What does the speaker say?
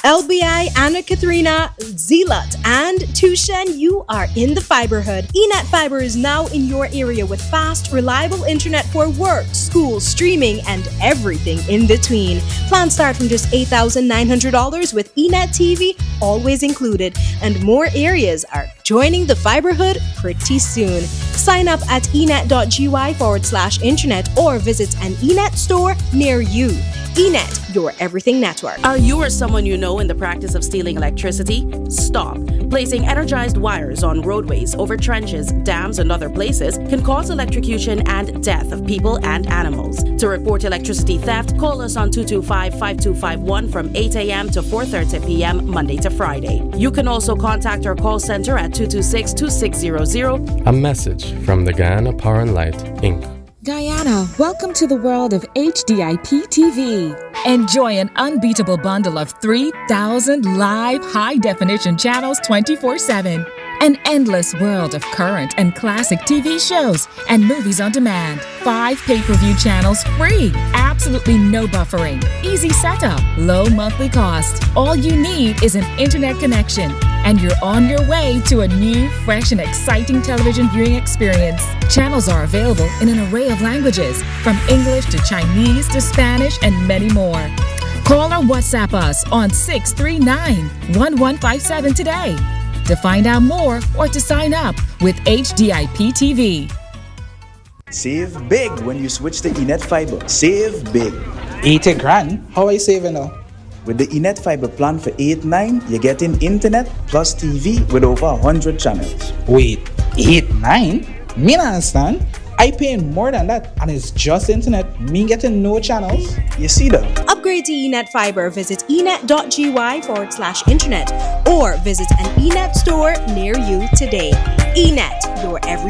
LBI, Anna Katharina, Zealot, and Tushen, you are in the fiberhood. eNet Fiber is now in your area with fast, reliable internet for work, school, streaming, and everything in between. Plans start from just $8,900 with eNet TV always included, and more areas are joining the fiberhood pretty soon. Sign up at enet.gy/internet or visit an eNet store near you. eNet, your everything network. Are you or someone you know in the practice of stealing electricity? Stop. Placing energized wires on roadways, over trenches, dams, and other places can cause electrocution and death of people and animals. To report electricity theft, call us on 225-5251 from 8 a.m. to 4:30 p.m. Monday to Friday. You can also contact our call center at 226-2600. A message from the Guyana Power and Light, Inc. Guyana, welcome to the world of HDIP TV. Enjoy an unbeatable bundle of 3,000 live high-definition channels 24/7. An endless world of current and classic TV shows and movies on demand. 5 pay-per-view channels free. Absolutely no buffering. Easy setup. Low monthly cost. All you need is an internet connection. And you're on your way to a new, fresh, and exciting television viewing experience. Channels are available in an array of languages, from English to Chinese to Spanish and many more. Call or WhatsApp us on 639-1157 today to find out more or to sign up with HDIP TV. Save big when you switch to eNet Fiber. Save big. 80 grand? How are you saving now? With the eNet Fiber plan for 8-9, you're getting internet plus TV with over 100 channels. Wait, 8-9? Me not understand. I paying more than that and it's just internet. Me getting no channels. You see that? Upgrade to eNet Fiber. Visit enet.gy/internet or visit an eNet store near you today. eNet, your everything.